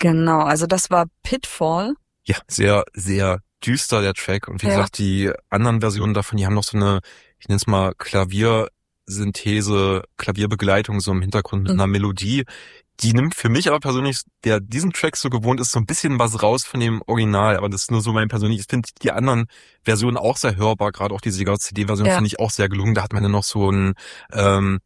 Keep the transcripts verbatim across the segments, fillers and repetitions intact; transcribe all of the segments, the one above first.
Genau, also das war Pitfall. Ja, sehr, sehr düster der Track. Und wie Ja. gesagt, die anderen Versionen davon, die haben noch so eine, ich nenne es mal Klaviersynthese, Klavierbegleitung so im Hintergrund mit Mhm. einer Melodie. Die nimmt für mich aber persönlich, der diesen Track so gewohnt ist, so ein bisschen was raus von dem Original. Aber das ist nur so mein persönliches. Ich finde die anderen Versionen auch sehr hörbar. Gerade auch die Sega-C D-Version Ja. finde ich auch sehr gelungen. Da hat man dann noch so ein ähm,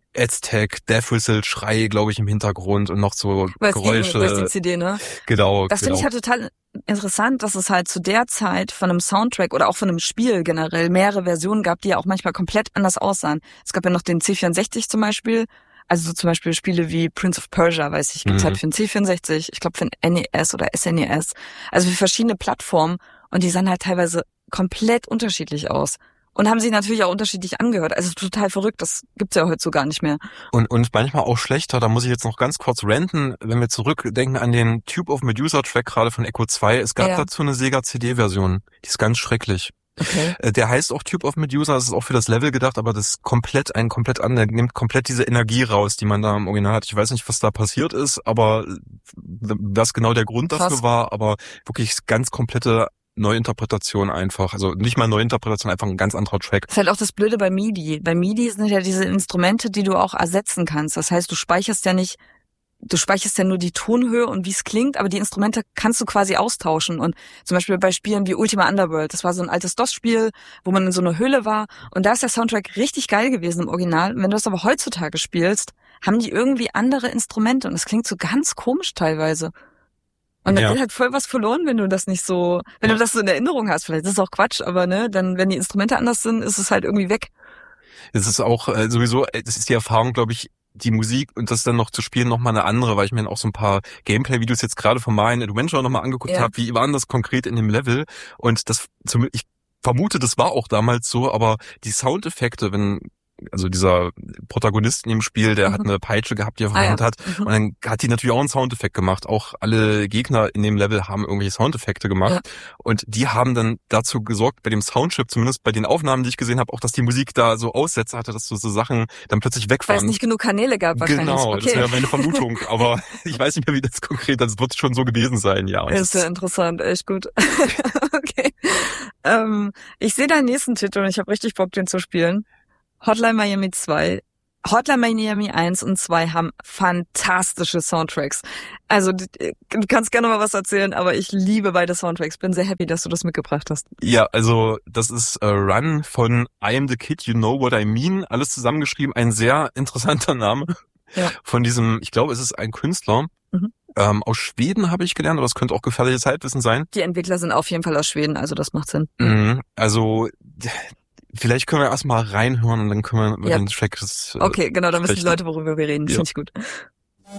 Aztec, Death Whistle, Schrei, glaube ich, im Hintergrund und noch so Weil es Geräusche. die, die C D, ne? Genau, Das genau. finde ich halt total interessant, dass es halt zu der Zeit von einem Soundtrack oder auch von einem Spiel generell mehrere Versionen gab, die ja auch manchmal komplett anders aussahen. Es gab ja noch den C vierundsechzig zum Beispiel. Also so zum Beispiel Spiele wie Prince of Persia, weiß ich, gibt's Mhm. halt für den C vierundsechzig, ich glaube für den N E S oder S N E S. Also für verschiedene Plattformen und die sahen halt teilweise komplett unterschiedlich aus. Und haben sich natürlich auch unterschiedlich angehört. Also total verrückt, das gibt's ja heute so gar nicht mehr. Und, und manchmal auch schlechter, da muss ich jetzt noch ganz kurz ranten, wenn wir zurückdenken an den Tube of Medusa Track gerade von Echo zwei. Es gab Ja. dazu eine Sega-C D-Version, die ist ganz schrecklich. Okay. Äh, Der heißt auch Tube of Medusa, das ist auch für das Level gedacht, aber das ist komplett ein komplett anderer, nimmt komplett diese Energie raus, die man da im Original hat. Ich weiß nicht, was da passiert ist, aber was genau der Grund Krass. dafür war, aber wirklich ganz komplette Neuinterpretation einfach. Also nicht mal Neuinterpretation, einfach ein ganz anderer Track. Das ist halt auch das Blöde bei MIDI. Bei MIDI sind ja diese Instrumente, die du auch ersetzen kannst. Das heißt, du speicherst ja nicht, du speicherst ja nur die Tonhöhe und wie es klingt, aber die Instrumente kannst du quasi austauschen. Und zum Beispiel bei Spielen wie Ultima Underworld, das war so ein altes DOS-Spiel, wo man in so einer Höhle war. Und da ist der Soundtrack richtig geil gewesen im Original. Wenn du das aber heutzutage spielst, haben die irgendwie andere Instrumente und es klingt so ganz komisch teilweise. Und Ja. dann geht halt voll was verloren, wenn du das nicht so, wenn Ja. du das so in Erinnerung hast. Vielleicht ist es auch Quatsch, aber ne, dann, wenn die Instrumente anders sind, ist es halt irgendwie weg. Es ist auch äh, sowieso, äh, das ist die Erfahrung, glaube ich, die Musik und das dann noch zu spielen nochmal eine andere, weil ich mir dann auch so ein paar Gameplay-Videos jetzt gerade von Mario Adventure nochmal angeguckt Ja. habe, wie waren das konkret in dem Level und das, zum, ich vermute, das war auch damals so, aber die Soundeffekte, wenn, also dieser Protagonist in dem Spiel, der Mhm. hat eine Peitsche gehabt, die er Ah, verwandt ja. hat Mhm. und dann hat die natürlich auch einen Soundeffekt gemacht, auch alle Gegner in dem Level haben irgendwelche Soundeffekte gemacht Ja. und die haben dann dazu gesorgt, bei dem Soundchip, zumindest bei den Aufnahmen, die ich gesehen habe, auch, dass die Musik da so Aussätze hatte, dass so, so Sachen dann plötzlich weg Weil es waren. nicht genug Kanäle gab wahrscheinlich. Genau, das Okay. wäre meine Vermutung, aber ich weiß nicht mehr, wie das konkret, das wird schon so gewesen sein, ja. Und Ist ja das- interessant, echt gut. Okay. Ähm, ich sehe deinen nächsten Titel und ich habe richtig Bock, den zu spielen. Hotline Miami zwei. Hotline Miami eins und zwei haben fantastische Soundtracks. Also du du kannst gerne mal was erzählen, aber ich liebe beide Soundtracks. Bin sehr happy, dass du das mitgebracht hast. Ja, also das ist äh, Run von I Am The Kid, You Know What I Mean, alles zusammengeschrieben, ein sehr interessanter Name Ja. von diesem, ich glaube, es ist ein Künstler, Mhm. ähm, aus Schweden habe ich gelernt, aber das könnte auch gefährliches Halbwissen sein. Die Entwickler sind auf jeden Fall aus Schweden, also das macht Sinn. Mhm. Also vielleicht können wir erstmal reinhören und dann können wir über Ja. den Track das, äh, Okay, genau, dann wissen die sprechen. Leute, worüber wir reden. Ja. Finde ich gut.